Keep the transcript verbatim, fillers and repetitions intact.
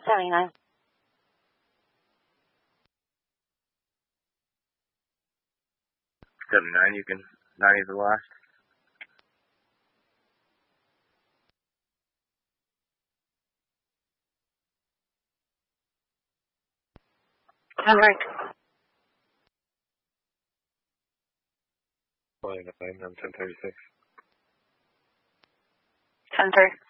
seventy-nine. seventy-nine, you can ninety the last. ten break. twenty-nine, I'm ten thirty-six. ten three.